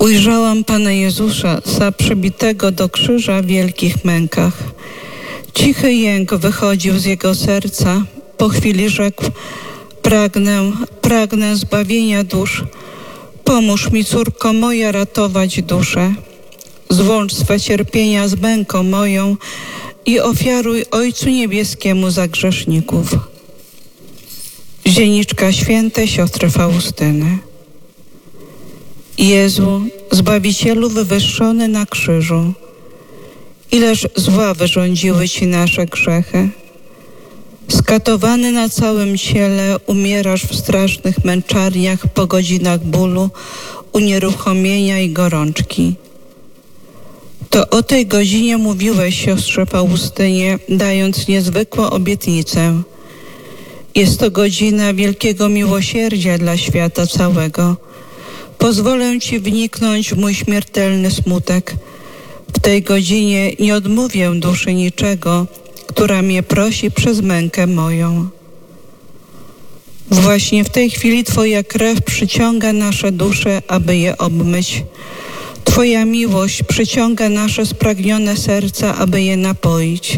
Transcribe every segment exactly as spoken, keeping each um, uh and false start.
Ujrzałam Pana Jezusa przybitego do krzyża w wielkich mękach. Cichy jęk wychodził z Jego serca. Po chwili rzekł: pragnę, pragnę zbawienia dusz. Pomóż mi, córko moja, ratować duszę. Złącz swe cierpienia z męką moją i ofiaruj Ojcu Niebieskiemu za grzeszników. Dzienniczka świętej siostry Faustyny. Jezu, Zbawicielu wywyższony na krzyżu, ileż zła wyrządziły Ci nasze grzechy. Skatowany na całym ciele, umierasz w strasznych męczarniach po godzinach bólu, unieruchomienia i gorączki. To o tej godzinie mówiłeś siostrze Faustynie, dając niezwykłą obietnicę. Jest to godzina wielkiego miłosierdzia dla świata całego. Pozwolę Ci wniknąć w mój śmiertelny smutek. W tej godzinie nie odmówię duszy niczego, która mnie prosi przez mękę moją. Właśnie w tej chwili Twoja krew przyciąga nasze dusze, aby je obmyć. Twoja miłość przyciąga nasze spragnione serca, aby je napoić.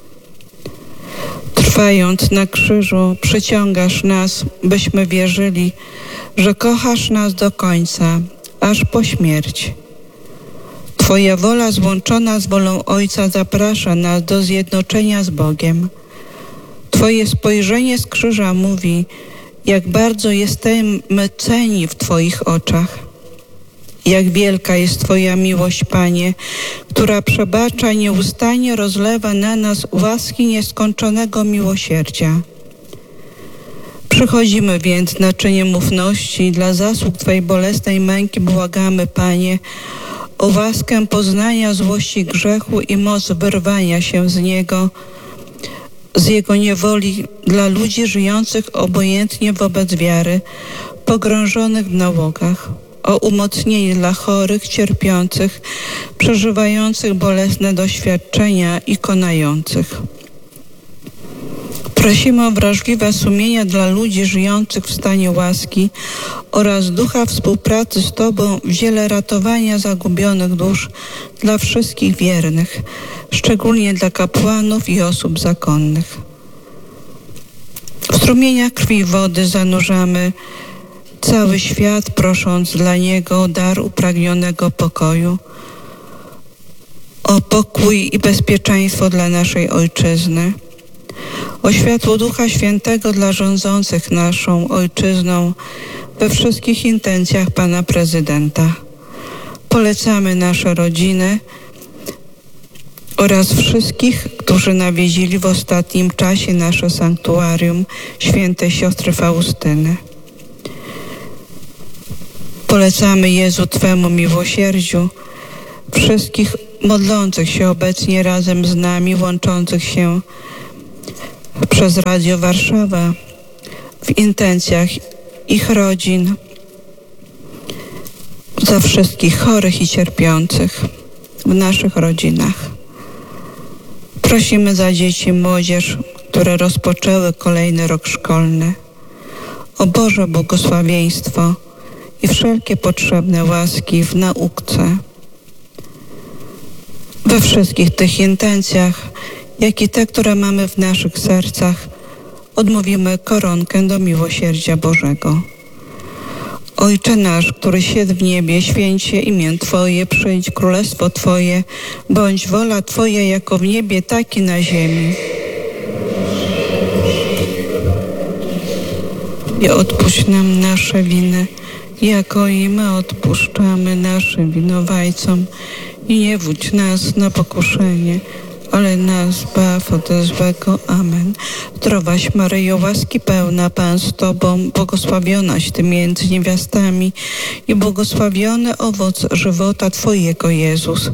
Trwając na krzyżu, przyciągasz nas, byśmy wierzyli, że kochasz nas do końca, aż po śmierć. Twoja wola złączona z wolą Ojca zaprasza nas do zjednoczenia z Bogiem. Twoje spojrzenie z krzyża mówi, jak bardzo jesteśmy ceni w Twoich oczach. Jak wielka jest Twoja miłość, Panie, która przebacza, nieustannie rozlewa na nas łaski nieskończonego miłosierdzia. Przychodzimy więc na czynię ufności i dla zasług Twojej bolesnej męki błagamy, Panie, o łaskę poznania złości grzechu i moc wyrwania się z niego, z jego niewoli dla ludzi żyjących obojętnie wobec wiary, pogrążonych w nałogach, o umocnienie dla chorych, cierpiących, przeżywających bolesne doświadczenia i konających. Prosimy o wrażliwe sumienia dla ludzi żyjących w stanie łaski oraz ducha współpracy z Tobą w dziele ratowania zagubionych dusz dla wszystkich wiernych, szczególnie dla kapłanów i osób zakonnych. W strumieniach krwi i wody zanurzamy cały świat, prosząc dla niego o dar upragnionego pokoju, o pokój i bezpieczeństwo dla naszej Ojczyzny, o światło Ducha Świętego dla rządzących naszą Ojczyzną we wszystkich intencjach Pana Prezydenta. Polecamy nasze rodziny oraz wszystkich, którzy nawiedzili w ostatnim czasie nasze sanktuarium świętej siostry Faustyny. Polecamy Jezu Twemu miłosierdziu wszystkich modlących się obecnie razem z nami, łączących się przez Radio Warszawa w intencjach ich rodzin, za wszystkich chorych i cierpiących w naszych rodzinach. Prosimy za dzieci i młodzież, które rozpoczęły kolejny rok szkolny, o Boże błogosławieństwo i wszelkie potrzebne łaski w nauce. We wszystkich tych intencjach, jak i te, które mamy w naszych sercach, odmówimy koronkę do miłosierdzia Bożego. Ojcze nasz, który siedz w niebie, święć się imię Twoje, przyjdź królestwo Twoje, bądź wola Twoja jako w niebie, tak i na ziemi. I odpuść nam nasze winy, jako i my odpuszczamy naszym winowajcom. I nie wódź nas na pokuszenie, ale nas zbaw ode złego. Amen. Zdrowaś Maryjo, łaski pełna, Pan z Tobą, błogosławionaś Ty między niewiastami i błogosławiony owoc żywota Twojego, Jezus.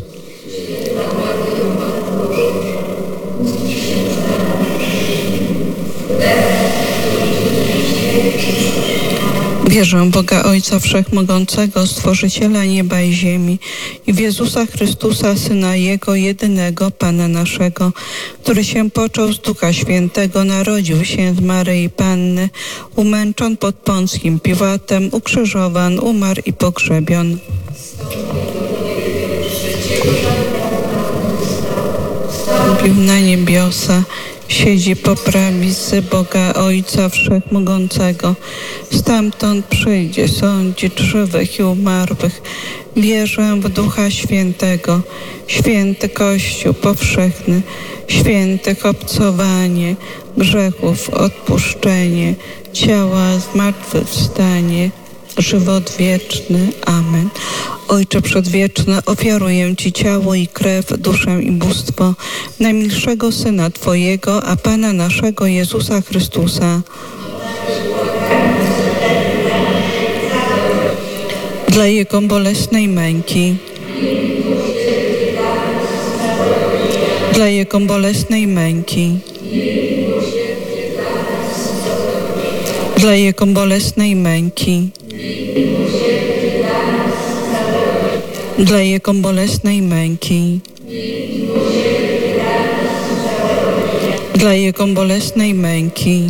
Wierzę w Boga Ojca Wszechmogącego, Stworzyciela nieba i ziemi, i w Jezusa Chrystusa, Syna Jego, jedynego, Pana naszego, który się począł z Ducha Świętego, narodził się z Maryi Panny, umęczon pod Pąckim Piłatem, ukrzyżowan, umarł i pogrzebion. Wstąpił na niebiosa, siedzi po prawicy Boga Ojca Wszechmogącego. Stamtąd przyjdzie sądzić żywych i umarłych. Wierzę w Ducha Świętego, święty Kościół powszechny, świętych obcowanie, grzechów odpuszczenie, ciała zmartwychwstanie, żywot wieczny. Amen. Ojcze Przedwieczny, ofiaruję Ci ciało i krew, duszę i bóstwo najmilszego Syna Twojego, a Pana naszego Jezusa Chrystusa, dla Jego bolesnej męki, dla Jego bolesnej męki, dla Jego bolesnej męki, dla Jego bolesnej męki, dla Jego bolesnej męki,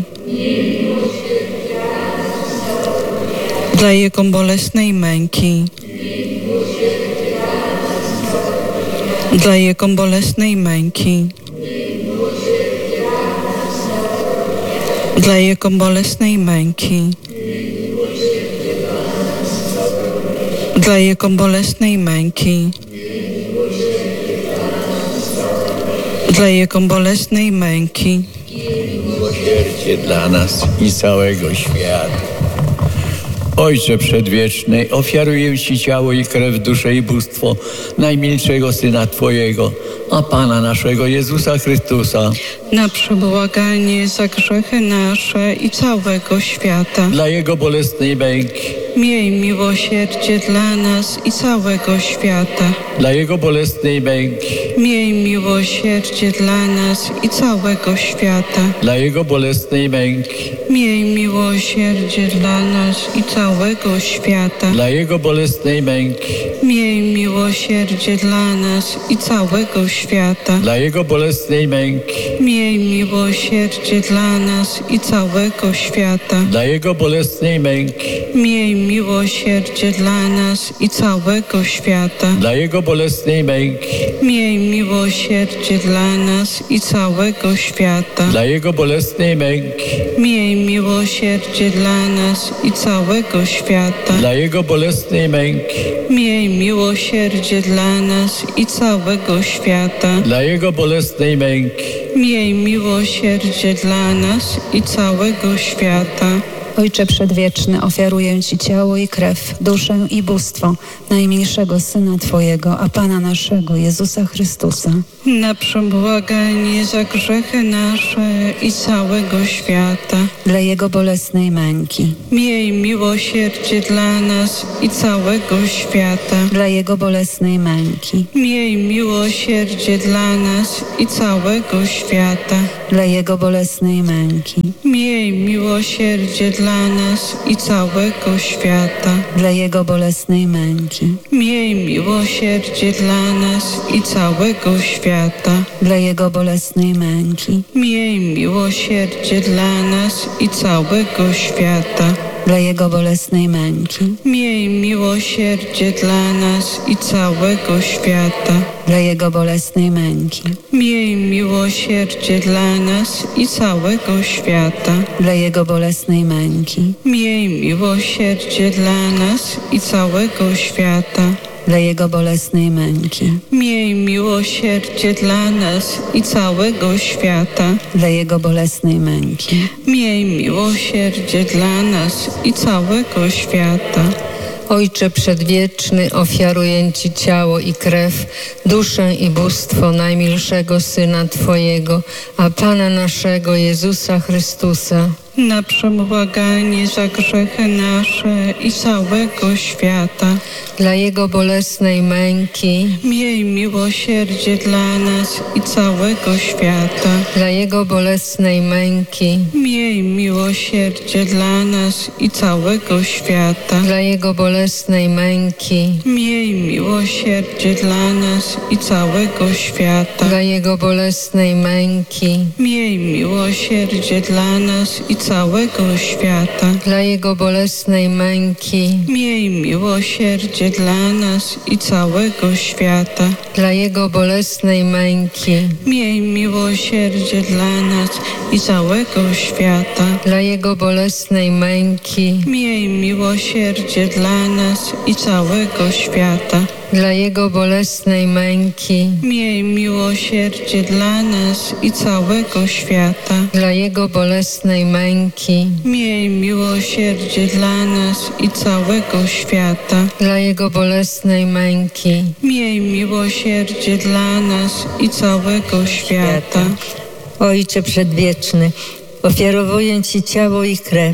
dla Jego bolesnej męki, dla Jego bolesnej męki, dla Jego bolesnej męki, dla Jego bolesnej męki, dla Jego bolesnej męki, miłosierdzie dla nas i całego świata. Ojcze Przedwieczny, ofiaruję Ci ciało i krew, duszę i bóstwo najmilszego Syna Twojego, a Pana naszego Jezusa Chrystusa, na przebłaganie za grzechy nasze i całego świata. dla Jego bolesnej męki, Miej miłosierdzie dla nas i całego świata. dla Jego bolesnej męki, Miej miłosierdzie dla nas i całego świata. dla Jego bolesnej męki, Miej miłosierdzie dla nas i całego świata. dla Jego bolesnej męki, Miej miłosierdzie dla nas i całego świata. dla Jego bolesnej męki, Miej miłosierdzie dla nas i całego świata. dla Jego bolesnej męki, Miej miłosierdzie dla nas i całego świata. dla Jego bolesnej męki, Miej miłosierdzie dla nas i całego świata. dla Jego bolesnej męki, Miej miłosierdzie dla nas i całego świata. dla Jego bolesnej męki, Miej miłosierdzie dla nas i całego świata. dla Jego bolesnej męki. Miej miłosierdzie dla nas i całego świata. Ojcze Przedwieczny, ofiaruję Ci ciało i krew, duszę i bóstwo najmilszego Syna Twojego, a Pana naszego Jezusa Chrystusa, Na przebłaganie za grzechy nasze i całego świata. dla Jego bolesnej męki, Miej miłosierdzie dla nas i całego świata. dla Jego bolesnej męki, Miej miłosierdzie dla nas i całego świata. dla Jego bolesnej męki, Miej miłosierdzie dla nas i całego świata. dla Jego bolesnej męki, Miej miłosierdzie dla nas i całego świata. dla Jego bolesnej męki, Miej miłosierdzie dla nas i całego świata. dla Jego bolesnej męki, Miej miłosierdzie dla nas i całego świata. dla Jego bolesnej męki, Miej miłosierdzie dla nas i całego świata. dla Jego bolesnej męki, Miej miłosierdzie dla nas i całego świata. dla Jego bolesnej męki, Miej miłosierdzie dla nas i całego świata. dla Jego bolesnej męki, Miej miłosierdzie dla nas i całego świata. Ojcze Przedwieczny, ofiaruję Ci ciało i krew, duszę i bóstwo najmilszego Syna Twojego, a Pana naszego Jezusa Chrystusa, Na przebłaganie za grzechy nasze i całego świata. dla Jego bolesnej męki, Miej miłosierdzie dla nas i całego świata. dla Jego bolesnej męki, Miej miłosierdzie dla nas i całego świata. dla Jego bolesnej męki, Miej miłosierdzie dla nas i całego świata. dla Jego bolesnej męki, Miej miłosierdzie dla nas i całego świata. dla Jego bolesnej męki, Miej miłosierdzie dla nas i całego świata. dla Jego bolesnej męki, Miej miłosierdzie dla nas i całego świata. dla Jego bolesnej męki, Miej miłosierdzie dla nas i całego świata. dla Jego bolesnej męki, Miej miłosierdzie dla nas i całego świata. dla Jego bolesnej męki, Miej miłosierdzie dla nas i całego świata. dla Jego bolesnej męki, Miej miłosierdzie dla nas i całego świata. Ojcze Przedwieczny, ofiarowuję Ci ciało i krew,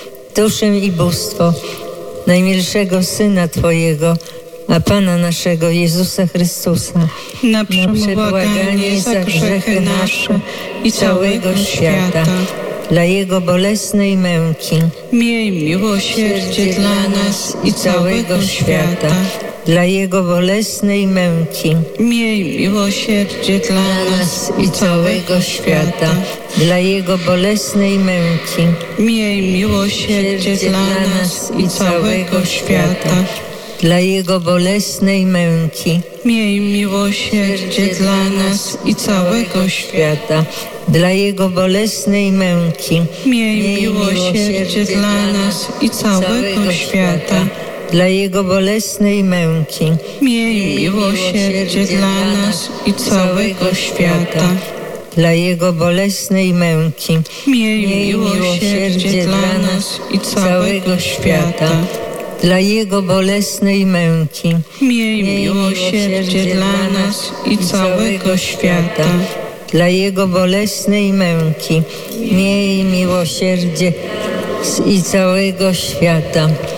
duszę i bóstwo najmilszego Syna Twojego, a Pana naszego Jezusa Chrystusa, Na przebłaganie za grzechy nasze i całego świata. dla Jego bolesnej męki, Miej miłosierdzie dla nas i całego świata. dla Jego bolesnej męki, Miej miłosierdzie dla nas i całego świata. dla Jego bolesnej męki, Miej miłosierdzie dla nas i całego świata. dla Jego bolesnej męki, Miej miłosierdzie dla nas i całego świata. dla Jego bolesnej męki, Miej miłosierdzie dla nas i całego świata. dla Jego bolesnej męki, Miej miłosierdzie dla nas i całego świata. dla Jego bolesnej męki, Miej miłosierdzie dla nas i całego świata. dla Jego bolesnej męki, Miej miłosierdzie dla nas i całego świata. dla Jego bolesnej męki, miej miłosierdzie i całego świata.